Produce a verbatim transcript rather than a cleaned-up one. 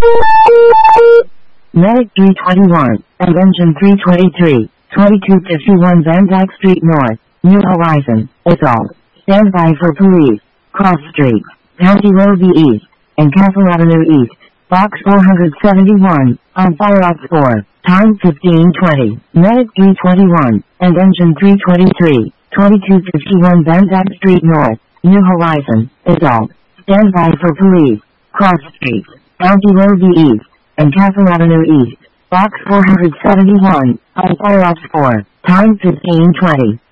Medic three twenty-one, and Engine three twenty-three, twenty-two fifty-one Van Dyke Street North, New Horizon, Assault. Stand by for police. Cross Street, County Road B East, and Castle Avenue East, Box four seventy-one, on Fire Ops four, time fifteen twenty. Medic three twenty-one, and Engine three twenty-three, twenty-two fifty-one Van Dyke Street North, New Horizon, Assault. Stand by for police. Cross Street, County Road B East, and Castle Avenue East, Box four seventy-one, on Fire Ops four, time fifteen twenty.